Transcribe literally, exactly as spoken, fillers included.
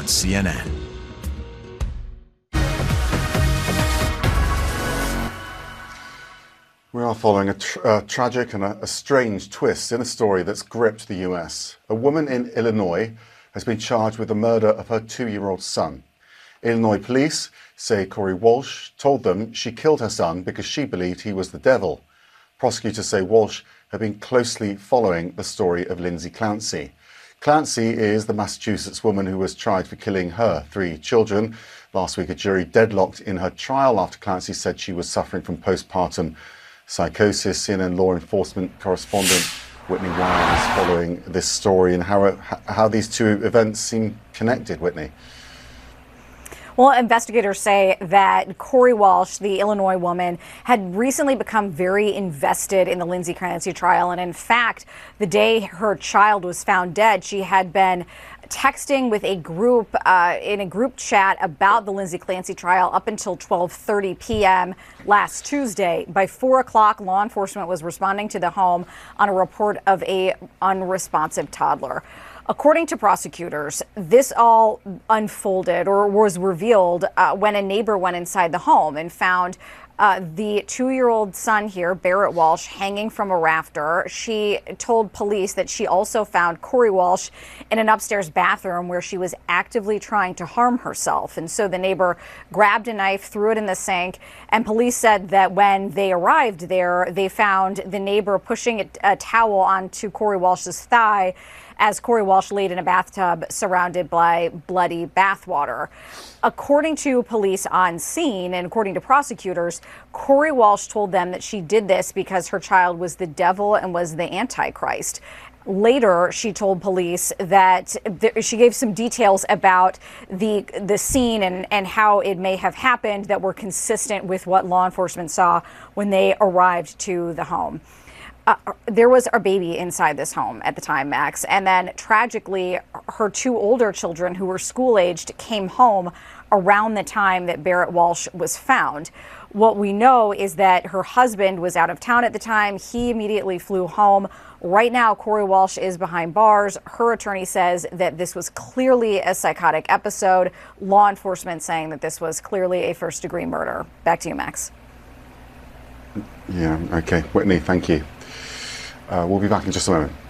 on C N N. We are following a, tr a tragic and a, a strange twist in a story that's gripped the U S. A woman in Illinois has been charged with the murder of her two-year-old son. Illinois police say Corey Walsh told them she killed her son because she believed he was the devil. Prosecutors say Walsh had been closely following the story of Lindsay Clancy. Clancy is the Massachusetts woman who was tried for killing her three children. Last week, a jury deadlocked in her trial after Clancy said she was suffering from postpartum psychosis. C N N law enforcement correspondent Whitney Wild is following this story and how, how these two events seem connected. Whitney. Well, investigators say that Corey Walsh, the Illinois woman, had recently become very invested in the Lindsay Clancy trial. And in fact, the day her child was found dead, she had been texting with a group uh, in a group chat about the Lindsay Clancy trial up until twelve thirty p m last Tuesday. By four o'clock, law enforcement was responding to the home on a report of a unresponsive toddler. According to prosecutors, this all unfolded or was revealed uh, when a neighbor went inside the home and found uh, the two-year-old son here, Barrett Walsh, hanging from a rafter. She told police that she also found Corey Walsh in an upstairs bathroom where she was actively trying to harm herself. And so the neighbor grabbed a knife, threw it in the sink, and police said that when they arrived there, they found the neighbor pushing a, a towel onto Corey Walsh's thigh as Corey Walsh laid in a bathtub surrounded by bloody bathwater. According to police on scene and according to prosecutors, Corey Walsh told them that she did this because her child was the devil and was the Antichrist. Later, she told police that th she gave some details about the the scene and, and how it may have happened that were consistent with what law enforcement saw when they arrived to the home. Uh, there was a baby inside this home at the time, Max, and then tragically, her two older children who were school-aged came home around the time that Barrett Walsh was found. What we know is that her husband was out of town at the time. He immediately flew home. Right now, Corey Walsh is behind bars. Her attorney says that this was clearly a psychotic episode. Law enforcement saying that this was clearly a first-degree murder. Back to you, Max. Yeah, okay. Whitney, thank you. Uh, we'll be back in just a moment.